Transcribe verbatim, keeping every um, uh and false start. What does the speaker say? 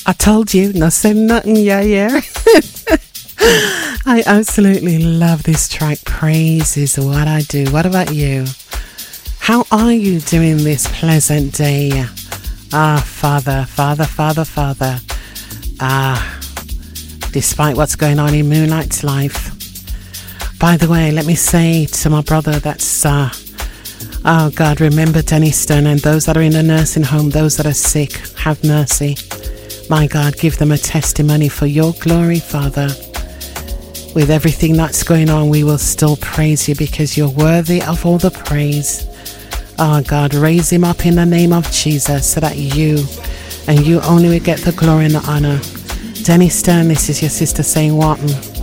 I told you, not saying nothing, yeah, yeah. I absolutely love this track. Praise is what I do. What about you? How are you doing this pleasant day? Ah, Father, Father, Father, Father. Ah, despite what's going on in Moonlight's life. By the way, let me say to my brother that's, uh, oh God, remember Denniston and those that are in a nursing home, those that are sick, have mercy. My God, give them a testimony for your glory, Father. With everything that's going on, we will still praise you because you're worthy of all the praise. Oh God, raise him up in the name of Jesus so that you and you only will get the glory and the honor. Denniston, this is your sister saying what?